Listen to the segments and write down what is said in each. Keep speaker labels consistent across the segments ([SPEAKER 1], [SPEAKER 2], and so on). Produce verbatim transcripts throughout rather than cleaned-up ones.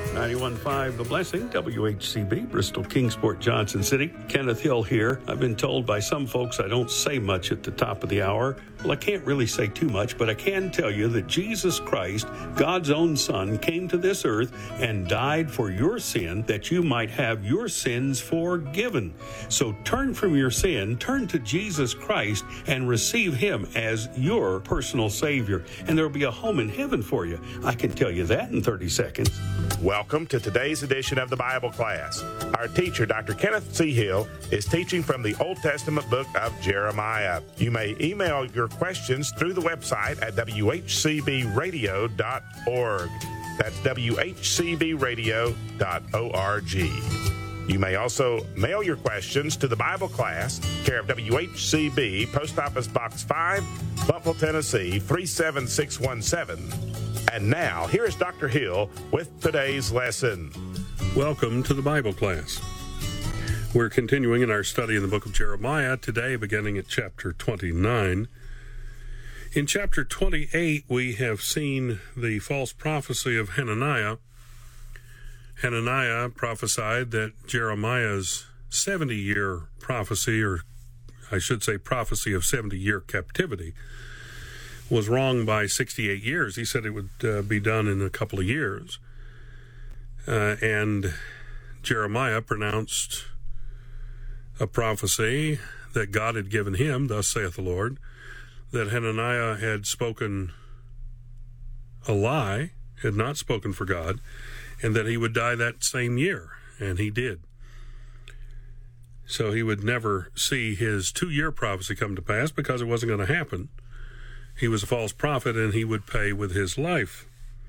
[SPEAKER 1] ninety-one point five The Blessing, W H C B, Bristol, Kingsport, Johnson City. Kenneth Hill here. I've been told by some folks I don't say much at the top of the hour. Well, I can't really say too much, but I can tell you that Jesus Christ, God's own Son, came to this earth and died for your sin that you might have your sins forgiven. So turn from your sin, turn to Jesus Christ, and receive Him as your personal Savior. And there will be a home in heaven for you. I can tell you that in thirty seconds.
[SPEAKER 2] Welcome to today's edition of the Bible class. Our teacher, Doctor Kenneth C. Hill, is teaching from the Old Testament book of Jeremiah. You may email your questions through the website at w h c b radio dot org. That's w h c b radio dot org. You may also mail your questions to the Bible class, care of W H C B, Post Office Box five, Buffalo, Tennessee, three seven six one seven. And now, here is Doctor Hill with today's lesson.
[SPEAKER 1] Welcome to the Bible class. We're continuing in our study in the book of Jeremiah, today beginning at chapter twenty-nine. In chapter twenty-eight, we have seen the false prophecy of Hananiah. Hananiah prophesied that Jeremiah's seventy-year prophecy, or I should say prophecy of seventy-year captivity, was wrong by sixty-eight years. He said it would uh, be done in a couple of years. Uh, and Jeremiah pronounced a prophecy that God had given him, thus saith the Lord, that Hananiah had spoken a lie, had not spoken for God, and that he would die that same year, and he did. So he would never see his two-year prophecy come to pass because it wasn't going to happen. He was a false prophet, and he would pay with his life.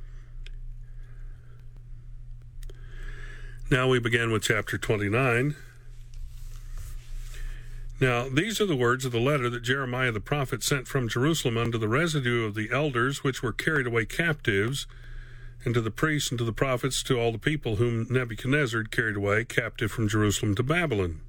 [SPEAKER 1] Now we begin with chapter twenty-nine. Now, these are the words of the letter that Jeremiah the prophet sent from Jerusalem unto the residue of the elders which were carried away captives, and to the priests and to the prophets, to all the people whom Nebuchadnezzar carried away captive from Jerusalem to Babylon.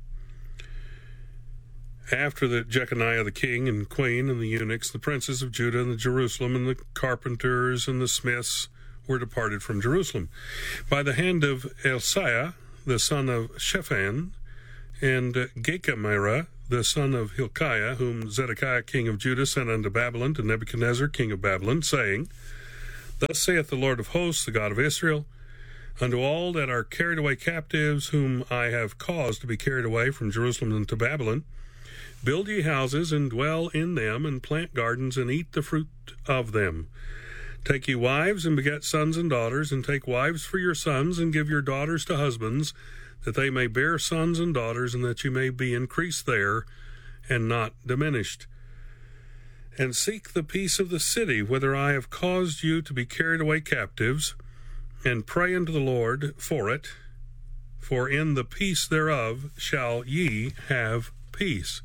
[SPEAKER 1] After that, Jeconiah the king and queen and the eunuchs, the princes of Judah and the Jerusalem, and the carpenters and the smiths were departed from Jerusalem, by the hand of Elsiah the son of Shaphan, and Gachamera the son of Hilkiah, whom Zedekiah king of Judah sent unto Babylon, to Nebuchadnezzar king of Babylon, saying, Thus saith the Lord of hosts, the God of Israel, unto all that are carried away captives, whom I have caused to be carried away from Jerusalem unto Babylon, build ye houses, and dwell in them, and plant gardens, and eat the fruit of them. Take ye wives, and beget sons and daughters, and take wives for your sons, and give your daughters to husbands, that they may bear sons and daughters, and that you may be increased there, and not diminished. And seek the peace of the city, whither I have caused you to be carried away captives, and pray unto the Lord for it, for in the peace thereof shall ye have peace.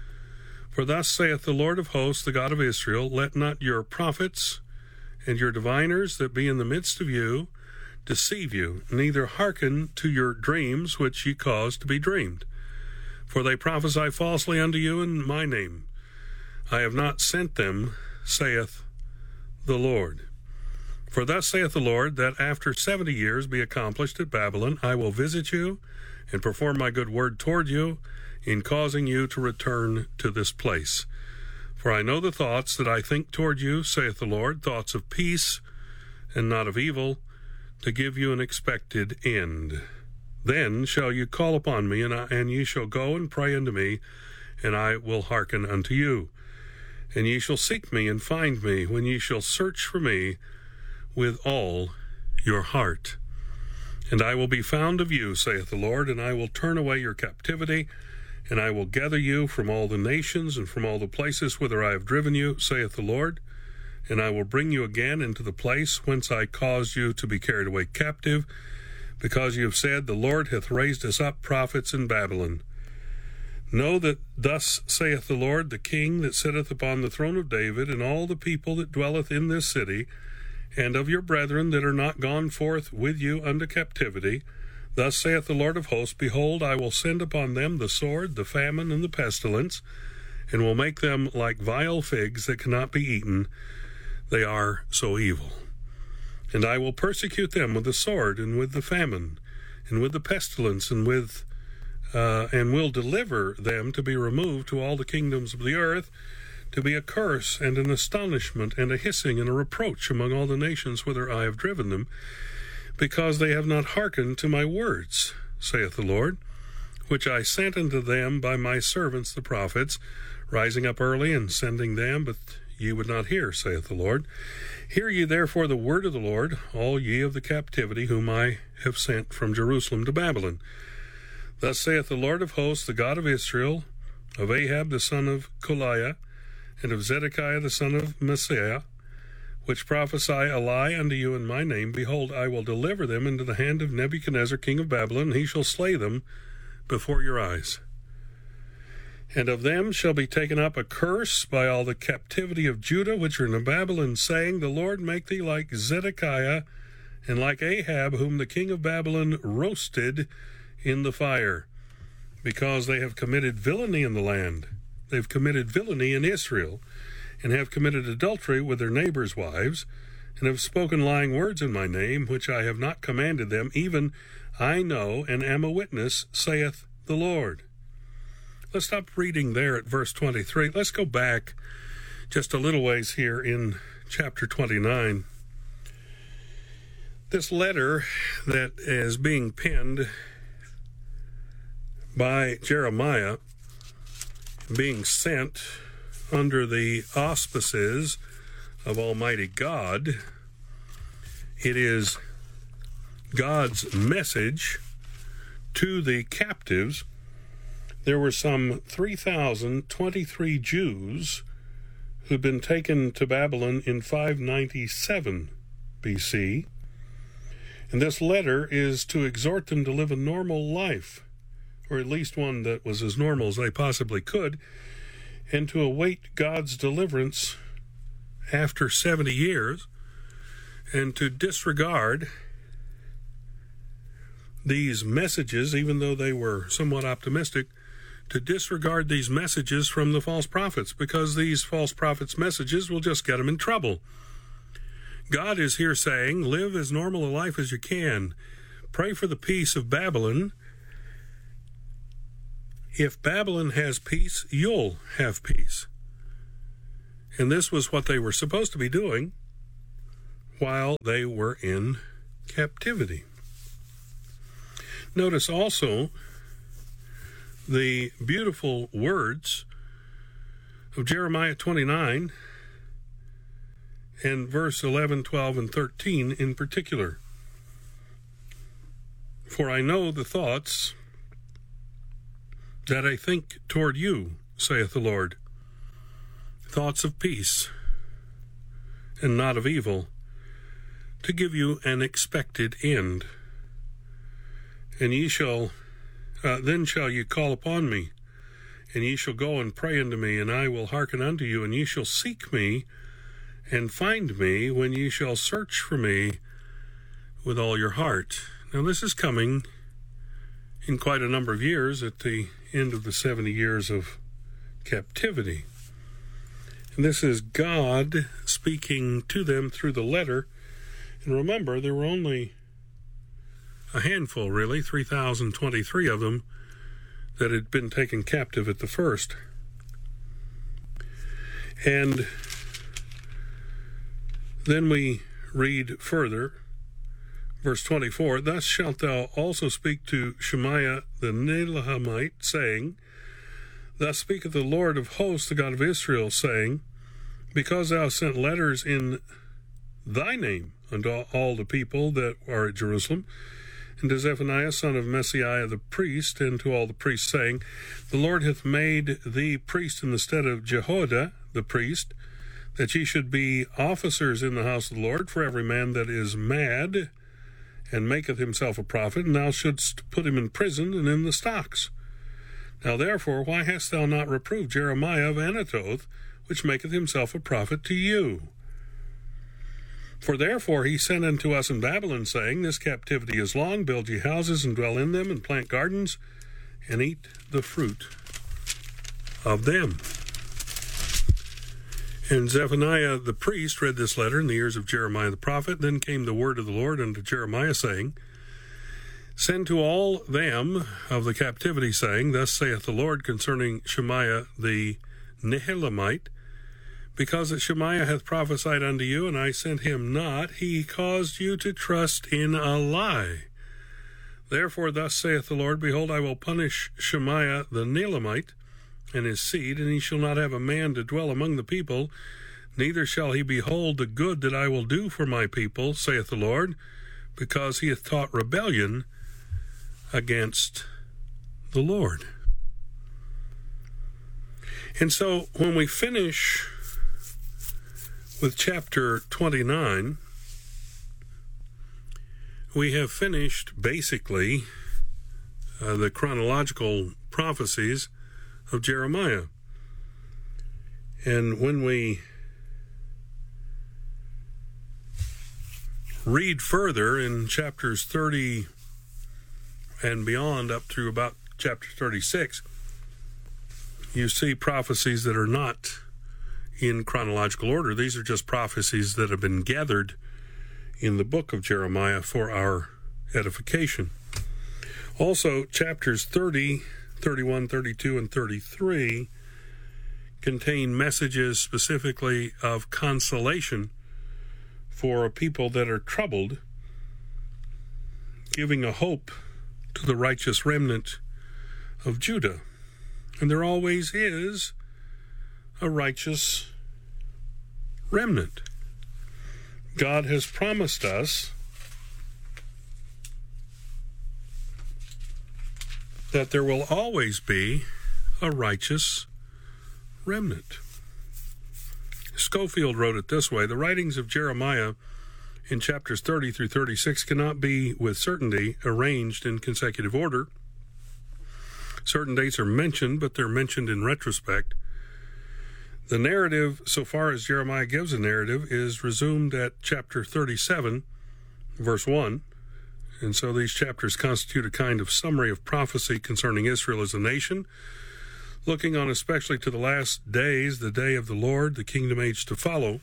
[SPEAKER 1] For thus saith the Lord of hosts, the God of Israel, Let not your prophets and your diviners that be in the midst of you deceive you, neither hearken to your dreams which ye cause to be dreamed. For they prophesy falsely unto you in my name. I have not sent them, saith the Lord. For thus saith the Lord, that after seventy years be accomplished at Babylon, I will visit you, and perform my good word toward you, in causing you to return to this place. For I know the thoughts that I think toward you, saith the Lord, thoughts of peace and not of evil, to give you an expected end. Then shall you call upon me, and, I, and ye shall go and pray unto me, and I will hearken unto you. And ye shall seek me and find me, when ye shall search for me with all your heart. And I will be found of you, saith the Lord, and I will turn away your captivity, and I will gather you from all the nations and from all the places whither I have driven you, saith the Lord, and I will bring you again into the place whence I caused you to be carried away captive, because you have said, The Lord hath raised us up prophets in Babylon. Know that thus saith the Lord, the King that sitteth upon the throne of David, and all the people that dwelleth in this city, and of your brethren that are not gone forth with you unto captivity, Thus saith the Lord of hosts, Behold, I will send upon them the sword, the famine, and the pestilence, and will make them like vile figs that cannot be eaten. They are so evil. And I will persecute them with the sword, and with the famine, and with the pestilence, and with uh, and will deliver them to be removed to all the kingdoms of the earth, to be a curse and an astonishment and a hissing and a reproach among all the nations whither I have driven them, because they have not hearkened to my words, saith the Lord, which I sent unto them by my servants the prophets, rising up early and sending them, but ye would not hear, saith the Lord. Hear ye therefore the word of the Lord, all ye of the captivity whom I have sent from Jerusalem to Babylon. Thus saith the Lord of hosts, the God of Israel, of Ahab the son of Koliah, and of Zedekiah the son of Maaseiah, which prophesy a lie unto you in my name, behold, I will deliver them into the hand of Nebuchadnezzar king of Babylon, and he shall slay them before your eyes. And of them shall be taken up a curse by all the captivity of Judah, which are in Babylon, saying, The Lord make thee like Zedekiah, and like Ahab, whom the king of Babylon roasted in the fire, because they have committed villainy in the land. They've committed villainy in Israel, and have committed adultery with their neighbors' wives, and have spoken lying words in my name, which I have not commanded them, even I know and am a witness, saith the Lord. Let's stop reading there at verse twenty-three. Let's go back just a little ways here in chapter twenty-nine. This letter that is being penned by Jeremiah, being sent under the auspices of Almighty God, it is God's message to the captives. There were some three thousand twenty-three Jews who'd been taken to Babylon in five ninety-seven B C, and this letter is to exhort them to live a normal life, or at least one that was as normal as they possibly could, and to await God's deliverance after seventy years, and to disregard these messages, even though they were somewhat optimistic, to disregard these messages from the false prophets, because these false prophets' messages will just get them in trouble. God is here saying, live as normal a life as you can. Pray for the peace of Babylon. If Babylon has peace, you'll have peace. And this was what they were supposed to be doing while they were in captivity. Notice also the beautiful words of Jeremiah twenty-nine and verse eleven, twelve, and thirteen in particular. For I know the thoughts that I think toward you, saith the Lord, thoughts of peace and not of evil, to give you an expected end. And ye shall, uh, then shall ye call upon me, and ye shall go and pray unto me, and I will hearken unto you, and ye shall seek me and find me when ye shall search for me with all your heart. Now this is coming in quite a number of years at the end of the seventy years of captivity. And this is God speaking to them through the letter. And remember, there were only a handful, really, three thousand twenty-three of them that had been taken captive at the first. And then we read further, verse twenty-four, Thus shalt thou also speak to Shemaiah the Nehelahite, saying, Thus speaketh the Lord of hosts, the God of Israel, saying, Because thou hast sent letters in thy name unto all the people that are at Jerusalem, and to Zephaniah son of Maaseiah the priest, and to all the priests, saying, The Lord hath made thee priest in the stead of Jehoiada the priest, that ye should be officers in the house of the Lord, for every man that is mad and maketh himself a prophet, and thou shouldst put him in prison and in the stocks. Now therefore, why hast thou not reproved Jeremiah of Anathoth, which maketh himself a prophet to you? For therefore he sent unto us in Babylon, saying, This captivity is long, build ye houses, and dwell in them, and plant gardens, and eat the fruit of them. And Zephaniah the priest read this letter in the ears of Jeremiah the prophet. Then came the word of the Lord unto Jeremiah, saying, Send to all them of the captivity, saying, Thus saith the Lord concerning Shemaiah the Nehelamite, because that Shemaiah hath prophesied unto you, and I sent him not, he caused you to trust in a lie. Therefore thus saith the Lord, Behold, I will punish Shemaiah the Nehelamite, and his seed, and he shall not have a man to dwell among the people, neither shall he behold the good that I will do for my people, saith the Lord, because he hath taught rebellion against the Lord. And so when we finish with chapter twenty-nine, we have finished basically uh, the chronological prophecies of Jeremiah. And when we read further in chapters thirty and beyond up through about chapter thirty-six, you see prophecies that are not in chronological order. These are just prophecies that have been gathered in the book of Jeremiah for our edification. Also, chapters thirty, thirty-one, thirty-two, and thirty-three contain messages specifically of consolation for a people that are troubled, giving a hope to the righteous remnant of Judah. And there always is a righteous remnant. God has promised us that there will always be a righteous remnant. Schofield wrote it this way: the writings of Jeremiah in chapters thirty through thirty-six cannot be with certainty arranged in consecutive order. Certain dates are mentioned, but they're mentioned in retrospect. The narrative, so far as Jeremiah gives a narrative, is resumed at chapter thirty-seven, verse one. And so these chapters constitute a kind of summary of prophecy concerning Israel as a nation, looking on especially to the last days, the day of the Lord, the kingdom age to follow.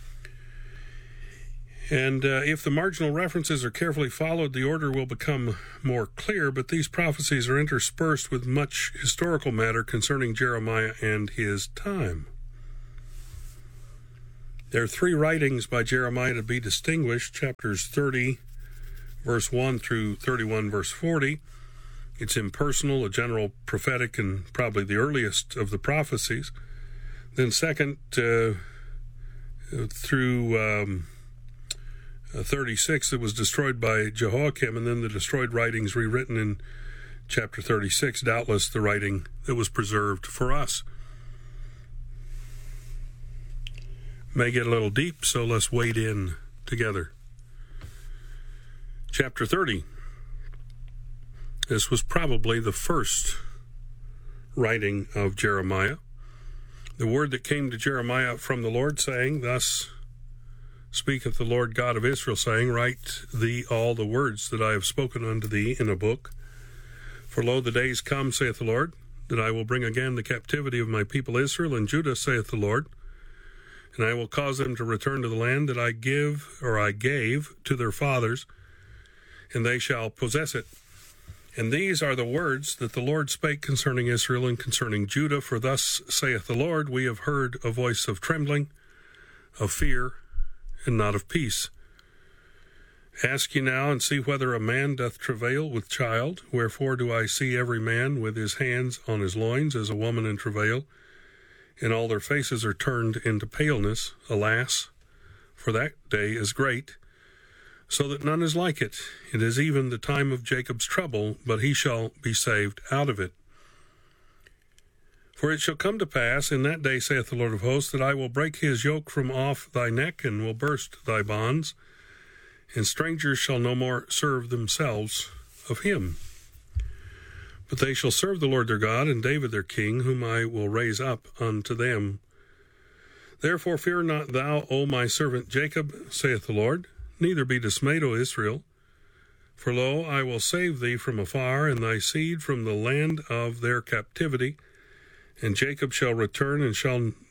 [SPEAKER 1] And uh, if the marginal references are carefully followed, the order will become more clear, but these prophecies are interspersed with much historical matter concerning Jeremiah and his time. There are three writings by Jeremiah to be distinguished: chapters thirty, verse one through thirty-one, verse forty. It's impersonal, a general prophetic, and probably the earliest of the prophecies. Then second, uh, through um, thirty-six, it was destroyed by Jehoiakim, and then the destroyed writings rewritten in chapter thirty-six, doubtless the writing that was preserved for us. May get a little deep, so let's wade in together. Chapter thirty. This was probably the first writing of Jeremiah. The word that came to Jeremiah from the Lord, saying, Thus speaketh the Lord God of Israel, saying, Write thee all the words that I have spoken unto thee in a book. For lo, the days come, saith the Lord, that I will bring again the captivity of my people Israel and Judah, saith the Lord. And I will cause them to return to the land that I give, or I gave to their fathers, and they shall possess it. And these are the words that the Lord spake concerning Israel and concerning Judah. For thus saith the Lord, We have heard a voice of trembling, of fear, and not of peace. Ask ye now, and see whether a man doth travail with child. Wherefore do I see every man with his hands on his loins, as a woman in travail, and all their faces are turned into paleness. Alas, for that day is great, so that none is like it. It is even the time of Jacob's trouble, but he shall be saved out of it. For it shall come to pass in that day, saith the Lord of hosts, that I will break his yoke from off thy neck, and will burst thy bonds, and strangers shall no more serve themselves of him. But they shall serve the Lord their God, and David their king, whom I will raise up unto them. Therefore fear not thou, O my servant Jacob, saith the Lord, neither be dismayed, O Israel. For lo, I will save thee from afar, and thy seed from the land of their captivity. And Jacob shall return, and shall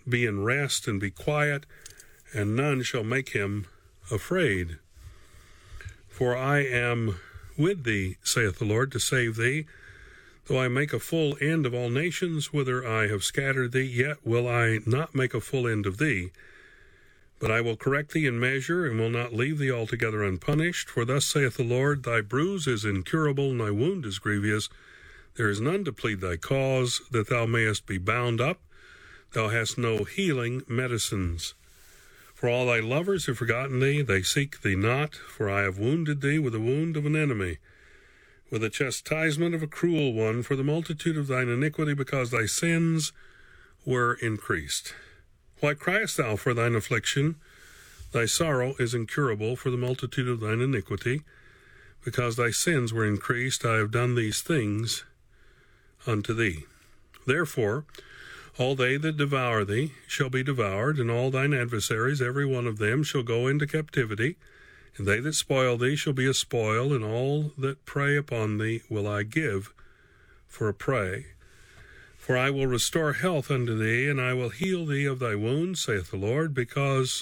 [SPEAKER 1] be in rest and be quiet, and none shall make him afraid. For I am with thee, saith the Lord, to save thee. Though I make a full end of all nations, whither I have scattered thee, yet will I not make a full end of thee. But I will correct thee in measure, and will not leave thee altogether unpunished. For thus saith the Lord, thy bruise is incurable, and thy wound is grievous. There is none to plead thy cause, that thou mayest be bound up. Thou hast no healing medicines. For all thy lovers have forgotten thee, they seek thee not. For I have wounded thee with the wound of an enemy, with the chastisement of a cruel one, for the multitude of thine iniquity, because thy sins were increased. Why criest thou for thine affliction? Thy sorrow is incurable for the multitude of thine iniquity, because thy sins were increased. I have done these things unto thee. Therefore, all they that devour thee shall be devoured, and all thine adversaries, every one of them, shall go into captivity. And they that spoil thee shall be a spoil, and all that prey upon thee will I give for a prey. For I will restore health unto thee, and I will heal thee of thy wounds, saith the Lord, because,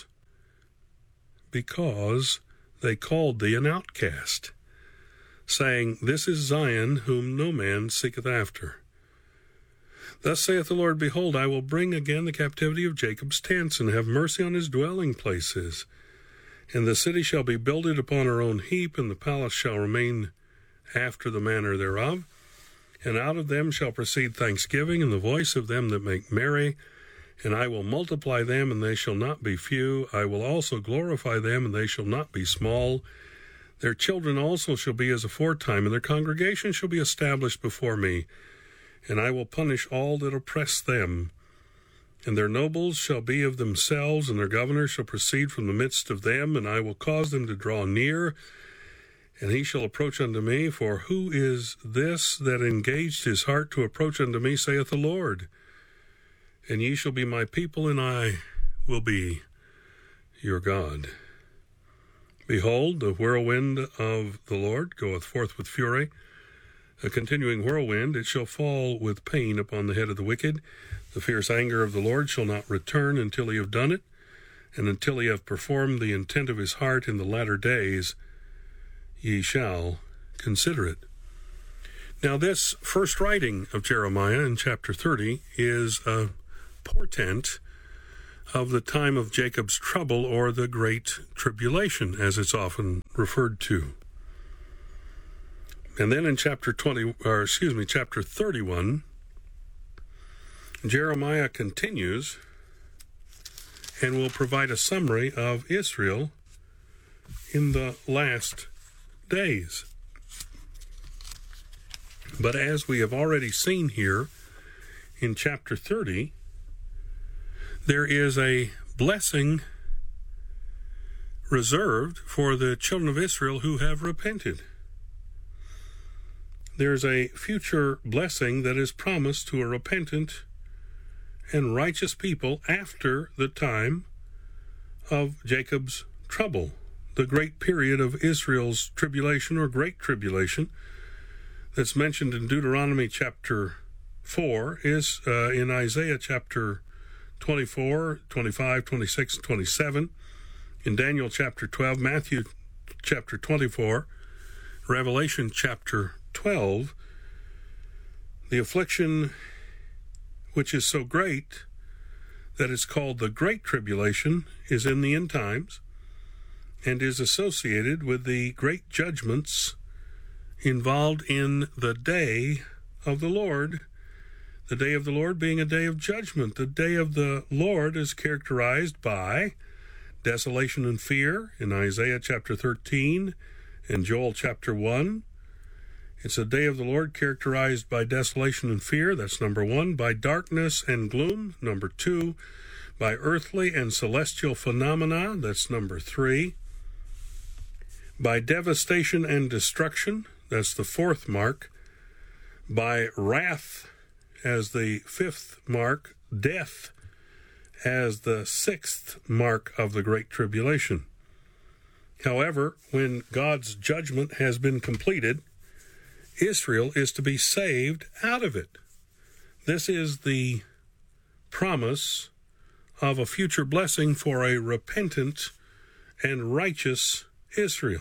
[SPEAKER 1] because they called thee an outcast, saying, This is Zion, whom no man seeketh after. Thus saith the Lord, Behold, I will bring again the captivity of Jacob's tents, and have mercy on his dwelling places. And the city shall be builded upon her own heap, and the palace shall remain after the manner thereof. And out of them shall proceed thanksgiving, and the voice of them that make merry. And I will multiply them, and they shall not be few. I will also glorify them, and they shall not be small. Their children also shall be as aforetime, and their congregation shall be established before me. And I will punish all that oppress them. And their nobles shall be of themselves, and their governors shall proceed from the midst of them, and I will cause them to draw near, and he shall approach unto me. For who is this that engaged his heart to approach unto me, saith the Lord? And ye shall be my people, and I will be your God. Behold, the whirlwind of the Lord goeth forth with fury, a continuing whirlwind. It shall fall with pain upon the head of the wicked. The fierce anger of the Lord shall not return until he have done it, and until he have performed the intent of his heart in the latter days, ye shall consider it. Now this first writing of Jeremiah in chapter thirty is a portent of the time of Jacob's trouble, or the Great Tribulation, as it's often referred to. And then in chapter twenty, or excuse me, chapter thirty-one, Jeremiah continues and will provide a summary of Israel in the last days. But as we have already seen here in chapter thirty, there is a blessing reserved for the children of Israel who have repented. There's a future blessing that is promised to a repentant and righteous people after the time of Jacob's trouble, the great period of Israel's tribulation, or great tribulation, that's mentioned in Deuteronomy chapter four, is uh, in Isaiah chapter twenty-four, twenty-five, twenty-six, and twenty-seven, in Daniel chapter twelve, Matthew chapter twenty-four, Revelation chapter twelve. The affliction which is so great that it's called the Great Tribulation is in the end times, and is associated with the great judgments involved in the day of the Lord, the day of the Lord being a day of judgment. The day of the Lord is characterized by desolation and fear in Isaiah chapter thirteen and Joel chapter one. It's a day of the Lord characterized by desolation and fear, that's number one, by darkness and gloom, number two, by earthly and celestial phenomena, that's number three, by devastation and destruction, that's the fourth mark, by wrath as the fifth mark, death as the sixth mark of the Great Tribulation. However, when God's judgment has been completed, Israel is to be saved out of it. This is the promise of a future blessing for a repentant and righteous Israel.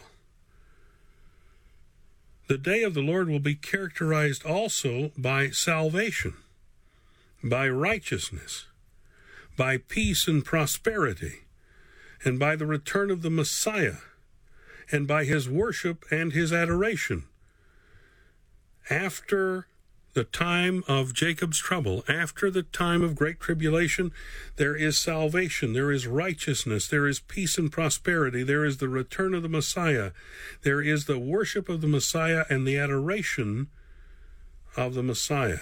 [SPEAKER 1] The day of the Lord will be characterized also by salvation, by righteousness, by peace and prosperity, and by the return of the Messiah, and by his worship and his adoration. After the time of Jacob's trouble, after the time of great tribulation, there is salvation, there is righteousness, there is peace and prosperity, there is the return of the Messiah, there is the worship of the Messiah and the adoration of the Messiah.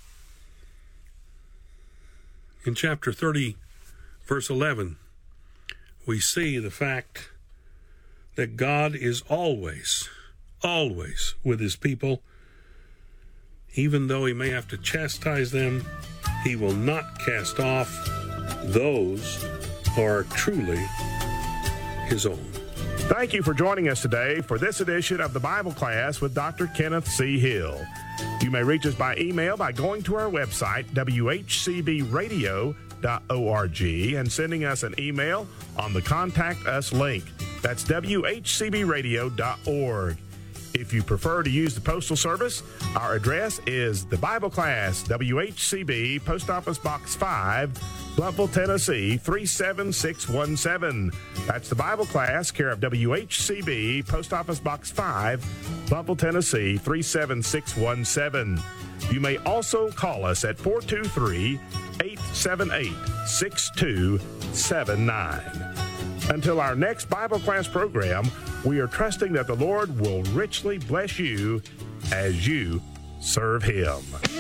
[SPEAKER 1] In chapter thirty, verse eleven, we see the fact that God is always, always with his people. Even though he may have to chastise them, he will not cast off those who are truly his own.
[SPEAKER 2] Thank you for joining us today for this edition of the Bible Class with Doctor Kenneth C. Hill. You may reach us by email by going to our website, w h c b radio dot org, and sending us an email on the Contact Us link. That's w h c b radio dot org. If you prefer to use the Postal Service, our address is the Bible Class, W H C B, Post Office Box five, Blountville, Tennessee, three seven six one seven. That's the Bible Class, care of W H C B, Post Office Box five, Blountville, Tennessee, three seven six one seven. You may also call us at four two three, eight seven eight, six two seven nine. Until our next Bible Class program, we are trusting that the Lord will richly bless you as you serve him.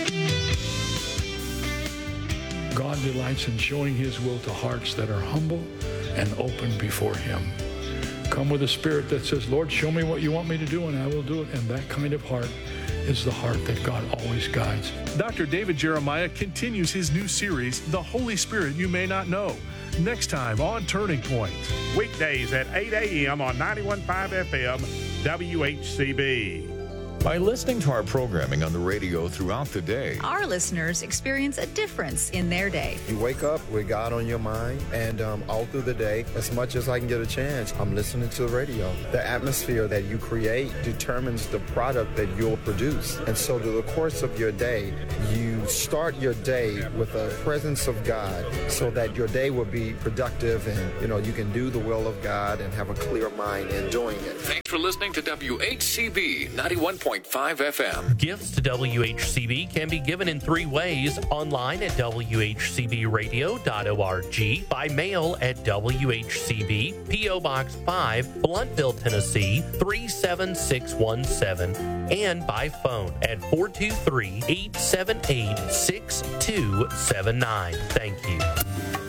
[SPEAKER 3] God delights in showing his will to hearts that are humble and open before him. Come with a spirit that says, Lord, show me what you want me to do, and I will do it. And that kind of heart is the heart that God always guides.
[SPEAKER 4] Doctor David Jeremiah continues his new series, The Holy Spirit You May Not Know, next time on Turning Point.
[SPEAKER 2] Weekdays at eight a.m. on ninety-one point five F M, W H C B.
[SPEAKER 5] By listening to our programming on the radio throughout the day,
[SPEAKER 6] our listeners experience a difference in their day.
[SPEAKER 7] You wake up with God on your mind, and um, all through the day, as much as I can get a chance, I'm listening to the radio. The atmosphere that you create determines the product that you'll produce. And so through the course of your day, you start your day with the presence of God so that your day will be productive and, you know, you can do the will of God and have a clear mind in doing it.
[SPEAKER 8] Thanks for listening to W H C B ninety-one point five F M.
[SPEAKER 9] Gifts to W H C B can be given in three ways: online at w h c b radio dot org, by mail at W H C B, P O Box five, Blountville, Tennessee three seven six one seven, and by phone at four two three, eight seven eight, six two seven nine. Thank you.